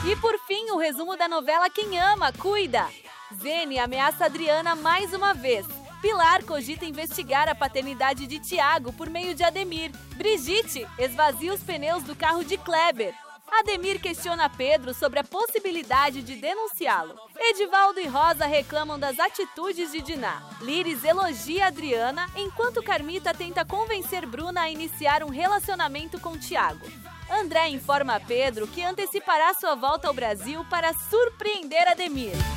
E por fim, o resumo da novela Quem Ama, Cuida. Zene ameaça Adriana mais uma vez. Pilar cogita investigar a paternidade de Tiago por meio de Ademir. Brigitte esvazia os pneus do carro de Kleber. Ademir questiona Pedro sobre a possibilidade de denunciá-lo. Edivaldo e Rosa reclamam das atitudes de Diná. Liris elogia Adriana, enquanto Carmita tenta convencer Bruna a iniciar um relacionamento com Tiago. André informa a Pedro que antecipará sua volta ao Brasil para surpreender Ademir.